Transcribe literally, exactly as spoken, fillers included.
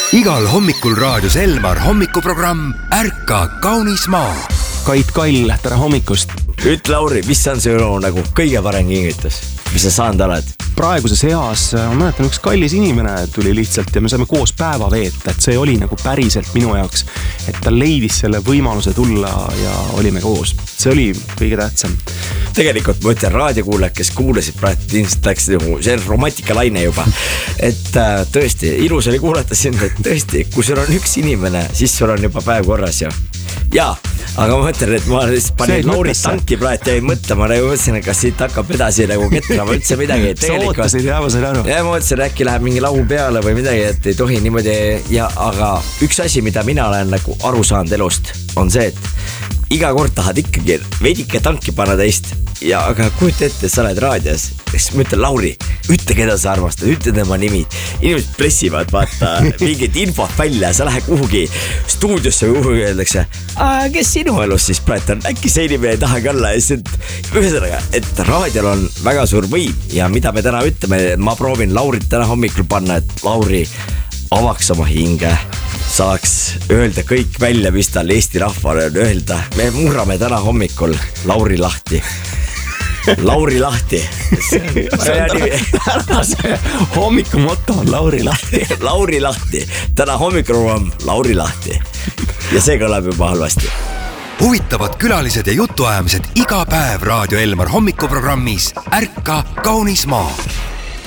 Igal hommikul raadios Elmar hommikuprogramm Ärka kaunis maa. Kait Kall, tere hommikust. Ütle Lauri, mis on see nagu kõige parem kingitus, mis sa saanud oled? Praeguses eas, ma mäletan, üks kallis inimene tuli lihtsalt ja me saime koos päeva veeta, et see oli nagu päriselt minu jaoks, et ta leidis selle võimaluse tulla ja olime koos. See oli kõige tähtsam. Tegelikult ma ütlen raadiokuulajad, kes kuulasid praegu, ilmselt läks see on romantikalaine juba. Et äh, tõesti, ilus oli kuulata sind, et tõesti, kui sul on üks inimene, siis sul on juba päev korras ju. Jaa, aga ma mõtlen, et ma panin Lauri tanki praegu ja ei mõtle, ma nagu mõtlesin, kas siit hakkab edasi nagu ketrama üldse midagi. Sa ootasid ja ma sain aru. Ja ma mõtlesin, äkki läheb mingi laul peale või midagi, et ei tohi niimoodi. Ja, aga üks asi, mida mina olen nagu aru saanud elust, on see, et iga kord tahad ikkagi veidike tanki panna teist. Ja aga kujuta ette, sa oled raadios, siis ma ütlen Lauri, ütle keda sa armastad, ütle tema nimi. Inimesed pressivad, vaata, mingit infot välja, sa lähed kuhugi stuudiosse või kuhugi öeldakse, kes sinu elus siis praegu on, äkki see inimene ei tahagi olla. Ühesõnaga, et raadiol on väga suur võim ja mida me täna ütleme, ma proovin Laurit täna hommikul panna, et Lauri avaks oma hinge, saaks öelda kõik välja, mis tal Eesti rahvale on öelda. Me murrame täna hommikul Lauri lahti. Lauri lahti. Tänase hommiku motto on Lauri lahti. Lauri lahti. Täna hommikul on Lauri lahti. Ja see kõlab juba halvasti. Huvitavad külalised ja jutuajamised iga päev Raadio Elmar hommikuprogrammis Ärka kaunis maa.